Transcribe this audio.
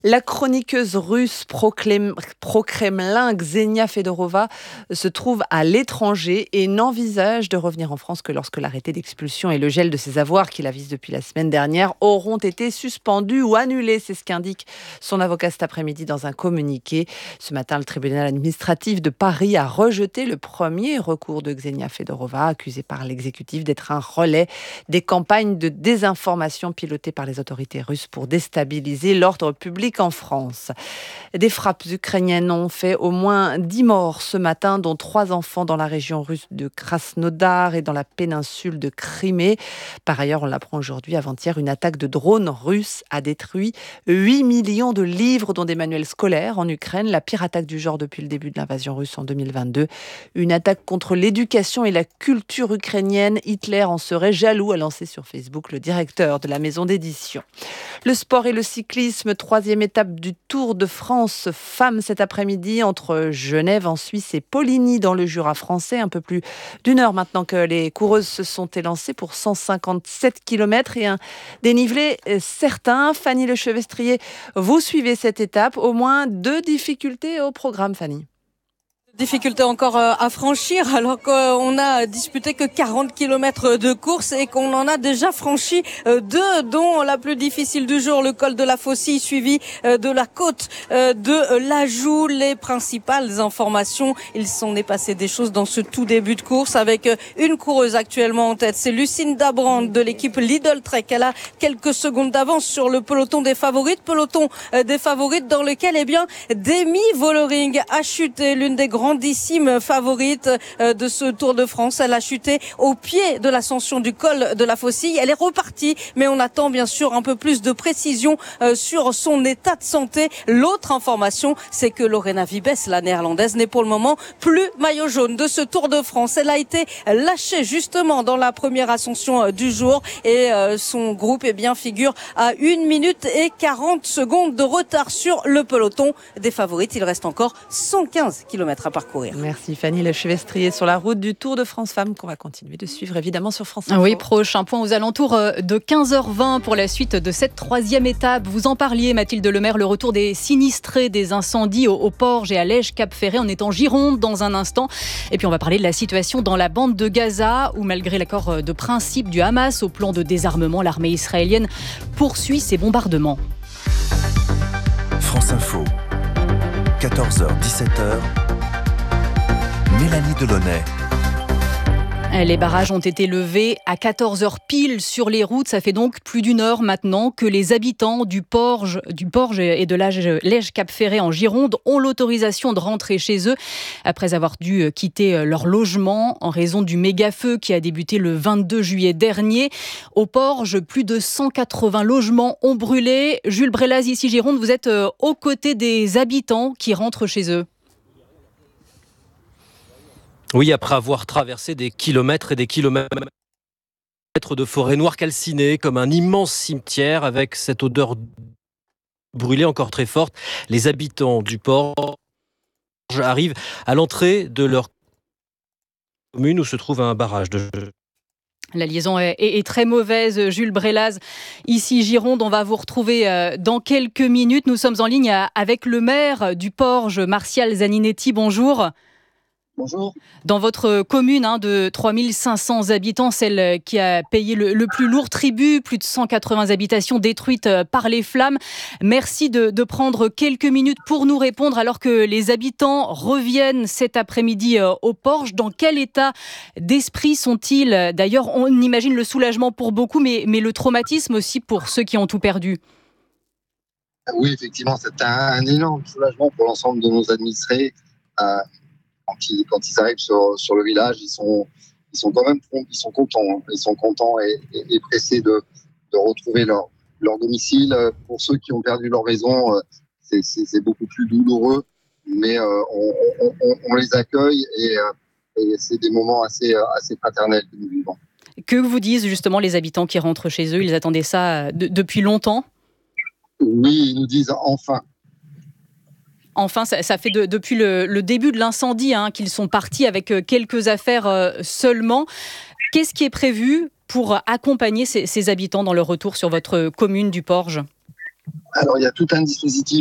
La chroniqueuse russe pro-Kremlin Ksenia Fedorova se trouve à l'étranger et n'envisage de revenir en France que lorsque l'arrêté d'expulsion et le gel de ses avoirs qui la vise depuis la semaine dernière auront été suspendus ou annulés. C'est ce qu'indique son avocat cet après-midi dans un communiqué. Ce matin, le tribunal administratif de Paris a rejeté le premier recours de Ksenia Fedorova, accusée par l'exécutif d'être un relais des campagnes de désinformation pilotées par les autorités russes pour déstabiliser l'ordre public en France. Des frappes ukrainiennes ont fait au moins 10 morts ce matin, dont 3 enfants dans la région russe de Krasnodar et dans la péninsule de Crimée. Par ailleurs, on l'apprend aujourd'hui, avant-hier, une attaque de drones russes a détruit 8 millions de livres, dont des manuels scolaires en Ukraine, la pire attaque du genre depuis le début de l'invasion russe en 2022. Une attaque contre l'éducation et la culture ukrainienne. Hitler en serait jaloux, a lancé sur Facebook le directeur de la maison d'édition. Le sport et le cyclisme, 3e étape du Tour de France femmes cet après-midi entre Genève en Suisse et Poligny dans le Jura français. Un peu plus d'une heure maintenant que les coureuses se sont élancées pour 157 km et un dénivelé certain. Fanny Lechevestrier, vous suivez cette étape. Au moins 2 difficultés au programme, Fanny. Difficulté encore à franchir alors qu'on a disputé que 40 km de course et qu'on en a déjà franchi 2, dont la plus difficile du jour, le col de la Faucille, suivi de la côte de l'Ajoux. Les principales informations, il s'en est passé des choses dans ce tout début de course avec une coureuse actuellement en tête, c'est Lucinda Brand de l'équipe Lidl Trek. Elle a quelques secondes d'avance sur le peloton des favorites dans lequel Demi Vollering a chuté, l'une des grandissime favorite de ce Tour de France. Elle a chuté au pied de l'ascension du col de la Faucille. Elle est repartie, mais on attend bien sûr un peu plus de précision sur son état de santé. L'autre information, c'est que Lorena Wiebes, la néerlandaise, n'est pour le moment plus maillot jaune de ce Tour de France. Elle a été lâchée justement dans la première ascension du jour et son groupe figure à 1 minute et 40 secondes de retard sur le peloton des favorites. Il reste encore 115 km à parcourir. Merci Fanny Lechevestrier sur la route du Tour de France Femmes qu'on va continuer de suivre évidemment sur France Info. Oui, prochain point aux alentours de 15h20 pour la suite de cette 3e étape. Vous en parliez Mathilde Lemaire, le retour des sinistrés des incendies au Porge et à Lège-Cap-Ferré. On est en Gironde dans un instant. Et puis on va parler de la situation dans la bande de Gaza où malgré l'accord de principe du Hamas au plan de désarmement, l'armée israélienne poursuit ses bombardements. France Info, 14h-17h, Mélanie Delaunay. Les barrages ont été levés à 14h pile sur les routes. Ça fait donc plus d'une heure maintenant que les habitants du Porge et de Lège-Cap-Ferré en Gironde ont l'autorisation de rentrer chez eux après avoir dû quitter leur logement en raison du méga-feu qui a débuté le 22 juillet dernier. Au Porge, plus de 180 logements ont brûlé. Jules Brélaz, ici Gironde, vous êtes aux côtés des habitants qui rentrent chez eux. Oui, après avoir traversé des kilomètres et des kilomètres de forêt noire calcinée, comme un immense cimetière avec cette odeur brûlée encore très forte, les habitants du Porge arrivent à l'entrée de leur commune où se trouve un barrage de... La liaison est très mauvaise, Jules Brélaz. Ici, Gironde, on va vous retrouver dans quelques minutes. Nous sommes en ligne avec le maire du Porge, Martial Zaninetti. Bonjour. Bonjour. Dans votre commune de 3500 habitants, celle qui a payé le plus lourd tribut, plus de 180 habitations détruites par les flammes. Merci de prendre quelques minutes pour nous répondre alors que les habitants reviennent cet après-midi au Porge. Dans quel état d'esprit sont-ils ? D'ailleurs, on imagine le soulagement pour beaucoup, mais le traumatisme aussi pour ceux qui ont tout perdu. Oui, effectivement, c'est un énorme soulagement pour l'ensemble de nos administrés. Quand ils arrivent sur le village, ils sont quand même contents. Ils sont contents et pressés de retrouver leur domicile. Pour ceux qui ont perdu leur maison, c'est beaucoup plus douloureux, mais on les accueille et c'est des moments assez fraternels que nous vivons. Que vous disent justement les habitants qui rentrent chez eux ? Ils attendaient ça depuis longtemps ? Oui, ils nous disent enfin. Enfin, ça fait depuis le début de l'incendie qu'ils sont partis avec quelques affaires seulement. Qu'est-ce qui est prévu pour accompagner ces habitants dans leur retour sur votre commune du Porge ? Alors, il y a tout un dispositif